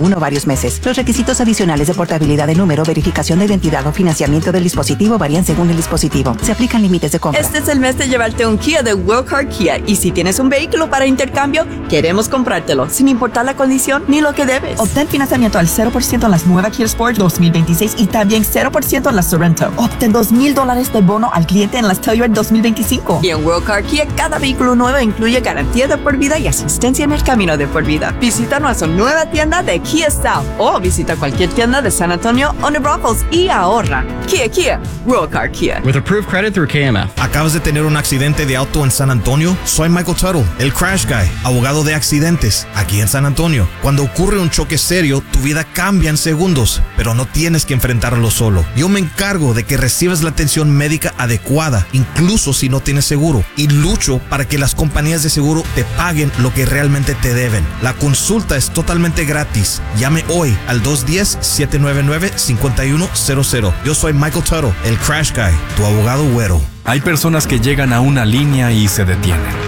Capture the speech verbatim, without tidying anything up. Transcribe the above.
uno varios meses. Los requisitos adicionales de portabilidad de número, verificación de identidad o financiamiento del dispositivo varían según el dispositivo. Se aplican límites de compra. Este es el mes de llevarte un Kia de World Car Kia. Y si tienes un vehículo para intercambio, queremos comprártelo, sin importar la condición ni lo que debes. Obtén financiamiento al cero por ciento en las nuevas Kia Sport dos mil veintiséis y también cero por ciento en las Sorento. Obtén dos mil dólares de bono al cliente en las Telluride dos mil veinticinco. Y en World Car Kia, cada vehículo nuevo incluye garantía de por vida y asistencia en el camino de por vida. Visita nuestra nueva tienda de Kia South o visita cualquier tienda de San Antonio o New Braunfels y ahorra. Kia Kia, World Car Kia. With approved credit through K M F. ¿Acabas de tener un accidente de auto en San Antonio? Soy Michael Tuttle, el Crash Guy, abogado de accidentes, aquí en San Antonio. Cuando ocurre un choque serio, tu vida cambia en segundos, pero no tienes que enfrentarlo solo. Yo me encargo de que recibas la atención médica adecuada, incluso si no tienes seguro, y lucho para que las compañías de seguro te paguen lo que realmente te deben. La consulta es totalmente gratis. Llame hoy al dos uno cero, siete nueve nueve, cinco uno cero cero. Yo soy Michael Tuttle, el Crash Guy, tu abogado güero. Hay personas que llegan a una línea y se detienen.